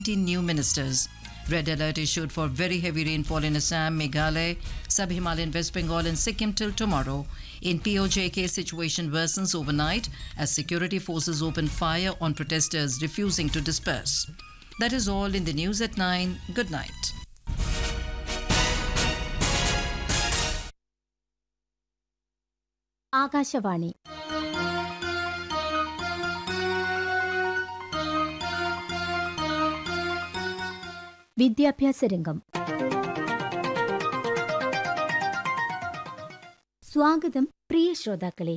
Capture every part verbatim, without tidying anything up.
New ministers. Red alert issued for very heavy rainfall in Assam, Meghalaya, Sub-Himalayan West Bengal and Sikkim till tomorrow. In P O J K, situation worsens overnight as security forces open fire on protesters refusing to disperse. That is all in the news at nine. Good night. Akashvani വിദ്യാഭ്യാസ രംഗം. സ്വാഗതം പ്രിയ ശ്രോതാക്കളെ.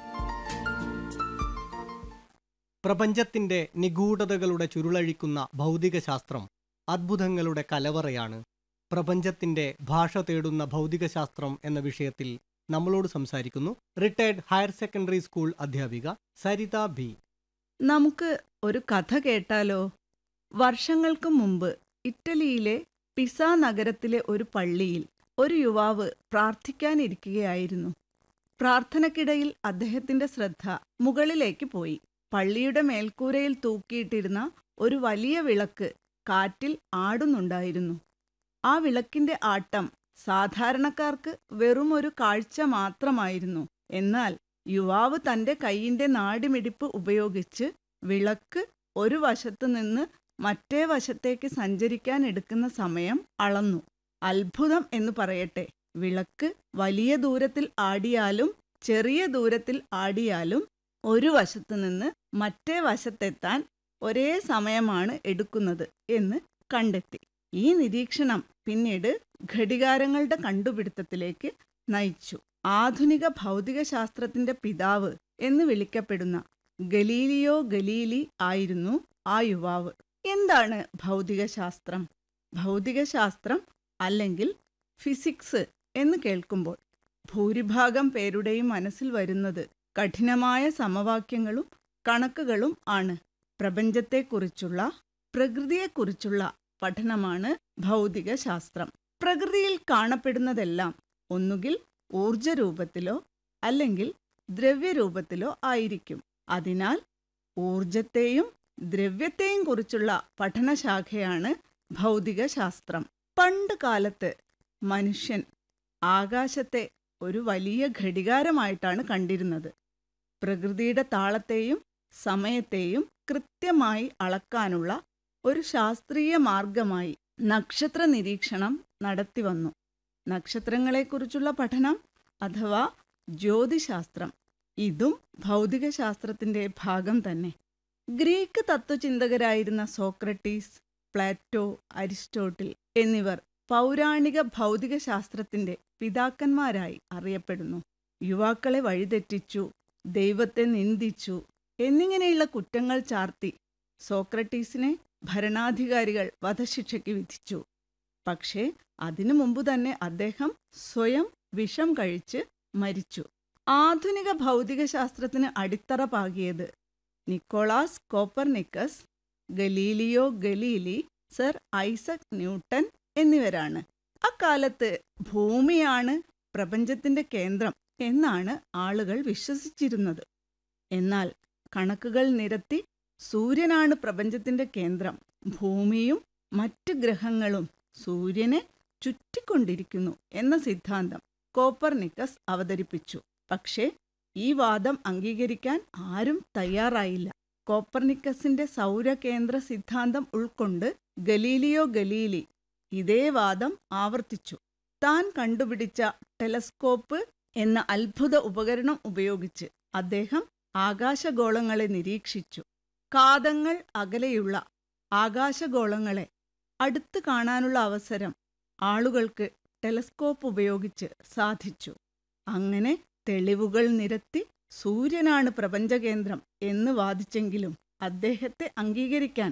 പ്രപഞ്ചത്തിന്റെ നിഗൂഢതകളുടെ ചുരുളഴിക്കുന്ന ഭൗതികശാസ്ത്രം അദ്ഭുതങ്ങളുടെ കലവറയാണ്. പ്രപഞ്ചത്തിന്റെ ഭാഷ തേടുന്ന ഭൗതികശാസ്ത്രം എന്ന വിഷയത്തിൽ നമ്മളോട് സംസാരിക്കുന്നു റിട്ടയർഡ് ഹയർ സെക്കൻഡറി സ്കൂൾ അധ്യാപിക സരിത ബി. നമുക്ക് ഒരു കഥ കേട്ടാലോ? വർഷങ്ങൾക്ക് മുമ്പ് ഇറ്റലിയിലെ പിസ നഗരത്തിലെ ഒരു പള്ളിയിൽ ഒരു യുവാവ് പ്രാർത്ഥിക്കാനിരിക്കുകയായിരുന്നു. പ്രാർത്ഥനയ്ക്കിടയിൽ അദ്ദേഹത്തിന്റെ ശ്രദ്ധ മുകളിലേക്ക് പോയി. പള്ളിയുടെ മേൽക്കൂരയിൽ തൂക്കിയിട്ടിരുന്ന ഒരു വലിയ വിളക്ക് കാറ്റിൽ ആടുന്നുണ്ടായിരുന്നു. ആ വിളക്കിന്റെ ആട്ടം സാധാരണക്കാർക്ക് വെറുമൊരു കാഴ്ച മാത്രമായിരുന്നു. എന്നാൽ യുവാവ് തന്റെ കൈയിന്റെ നാഡിമിടിപ്പ് ഉപയോഗിച്ച് വിളക്ക് ഒരു വശത്തു നിന്ന് മറ്റേ വശത്തേക്ക് സഞ്ചരിക്കാൻ എടുക്കുന്ന സമയം അളന്നു. അത്ഭുതം എന്ന് പറയട്ടെ, വിളക്ക് വലിയ ദൂരത്തിൽ ആടിയാലും ചെറിയ ദൂരത്തിൽ ആടിയാലും ഒരു വശത്തു നിന്ന് മറ്റേ വശത്തെത്താൻ ഒരേ സമയമാണ് എടുക്കുന്നത് എന്ന് കണ്ടെത്തി. ഈ നിരീക്ഷണം പിന്നീട് ഘടികാരങ്ങളുടെ കണ്ടുപിടുത്തത്തിലേക്ക് നയിച്ചു. ആധുനിക ഭൗതികശാസ്ത്രത്തിന്റെ പിതാവ് എന്ന് വിളിക്കപ്പെടുന്ന ഗലീലിയോ ഗലീലി ആയിരുന്നു ആ യുവാവ്. എന്താണ് ഭൗതികശാസ്ത്രം? ഭൗതികശാസ്ത്രം അല്ലെങ്കിൽ ഫിസിക്സ് എന്ന് കേൾക്കുമ്പോൾ ഭൂരിഭാഗം പേരുടെയും മനസ്സിൽ വരുന്നത് കഠിനമായ സമവാക്യങ്ങളും കണക്കുകളും ആണ്. പ്രപഞ്ചത്തെക്കുറിച്ചുള്ള പ്രകൃതിയെക്കുറിച്ചുള്ള പഠനമാണ് ഭൗതികശാസ്ത്രം. പ്രകൃതിയിൽ കാണപ്പെടുന്നതെല്ലാം ഒന്നുകിൽ ഊർജരൂപത്തിലോ അല്ലെങ്കിൽ ദ്രവ്യരൂപത്തിലോ ആയിരിക്കും. അതിനാൽ ഊർജത്തെയും ദ്രവ്യത്തെയും കുറിച്ചുള്ള പഠനശാഖയാണ് ഭൗതികശാസ്ത്രം. പണ്ട് കാലത്ത് മനുഷ്യൻ ആകാശത്തെ ഒരു വലിയ ഘടികാരമായിട്ടാണ് കണ്ടിരുന്നത്. പ്രകൃതിയുടെ താളത്തെയും സമയത്തെയും കൃത്യമായി അളക്കാനുള്ള ഒരു ശാസ്ത്രീയ മാർഗമായി നക്ഷത്ര നിരീക്ഷണം നടത്തിവന്നു. നക്ഷത്രങ്ങളെക്കുറിച്ചുള്ള പഠനം അഥവാ ജ്യോതിശാസ്ത്രം, ഇതും ഭൗതികശാസ്ത്രത്തിന്റെ ഭാഗം തന്നെ. ഗ്രീക്ക് തത്വചിന്തകരായിരുന്ന സോക്രട്ടീസ്, പ്ലാറ്റോ, അരിസ്റ്റോട്ടിൽ എന്നിവർ പൗരാണിക ഭൗതികശാസ്ത്രത്തിന്റെ പിതാക്കന്മാരായി അറിയപ്പെടുന്നു. യുവാക്കളെ വഴിതെറ്റിച്ചു, ദൈവത്തെ നിന്ദിച്ചു എന്നിങ്ങനെയുള്ള കുറ്റങ്ങൾ ചാർത്തി സോക്രട്ടീസിനെ ഭരണാധികാരികൾ വധശിക്ഷയ്ക്ക് വിധിച്ചു. പക്ഷേ അതിനു മുമ്പ് തന്നെ അദ്ദേഹം സ്വയം വിഷം കഴിച്ച് മരിച്ചു. ആധുനിക ഭൗതികശാസ്ത്രത്തിന് അടിത്തറ പാകിയത് Nicholas Copernicus, Galileo Galilei, sir Isaac Newton എന്നിവരാണ്. അക്കാലത്ത് ഭൂമിയാണ് പ്രപഞ്ചത്തിന്റെ കേന്ദ്രം എന്നാണ് ആളുകൾ വിശ്വസിച്ചിരുന്നത്. എന്നാൽ കണക്കുകൾ നിരത്തി സൂര്യനാണ് പ്രപഞ്ചത്തിന്റെ കേന്ദ്രം, ഭൂമിയും മറ്റ് ഗ്രഹങ്ങളും സൂര്യനെ ചുറ്റിക്കൊണ്ടിരിക്കുന്നു എന്ന സിദ്ധാന്തം കോപ്പർനിക്കസ് അവതരിപ്പിച്ചു. പക്ഷേ ഈ വാദം അംഗീകരിക്കാൻ ആരും തയ്യാറായില്ല. കോപ്പർനിക്കസിന്റെ സൗരകേന്ദ്ര സിദ്ധാന്തം ഉൾക്കൊണ്ട് ഗലീലിയോ ഗലീലി ഇതേ വാദം ആവർത്തിച്ചു. താൻ കണ്ടുപിടിച്ച ടെലസ്കോപ്പ് എന്ന അത്ഭുത ഉപകരണം ഉപയോഗിച്ച് അദ്ദേഹം ആകാശഗോളങ്ങളെ നിരീക്ഷിച്ചു. കാതങ്ങൾ അകലെയുള്ള ആകാശഗോളങ്ങളെ അടുത്ത് കാണാനുള്ള അവസരം ആളുകൾക്ക് ടെലസ്കോപ്പ് ഉപയോഗിച്ച് സാധിച്ചു. അങ്ങനെ തെളിവുകൾ നിരത്തി സൂര്യനാണ് പ്രപഞ്ചകേന്ദ്രം എന്ന് വാദിച്ചെങ്കിലും അദ്ദേഹത്തെ അംഗീകരിക്കാൻ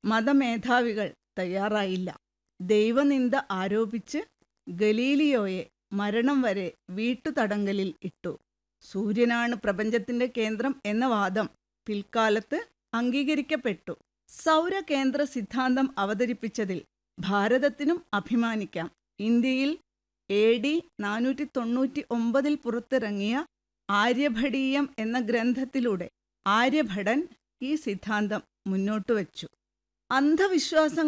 മതമേധാവികൾ തയ്യാറായില്ല. ദൈവനിന്ദ ആരോപിച്ച് ഗലീലിയോയെ മരണം വരെ വീട്ടുതടങ്കലിൽ ഇട്ടു. സൂര്യനാണ് പ്രപഞ്ചത്തിന്റെ കേന്ദ്രം എന്ന വാദം പിൽക്കാലത്ത് അംഗീകരിക്കപ്പെട്ടു. സൗരകേന്ദ്ര സിദ്ധാന്തം അവതരിപ്പിച്ചതിൽ ഭാരതത്തിനും അഭിമാനിക്കാം. ഇന്ത്യയിൽ എ ഡി നാനൂറ്റി തൊണ്ണൂറ്റി ഒമ്പതിൽ പുറത്തിറങ്ങിയ ആര്യഭടീയം എന്ന ഗ്രന്ഥത്തിലൂടെ ആര്യഭടൻ ഈ സിദ്ധാന്തം മുന്നോട്ടുവച്ചു. അന്ധവിശ്വാസങ്ങൾ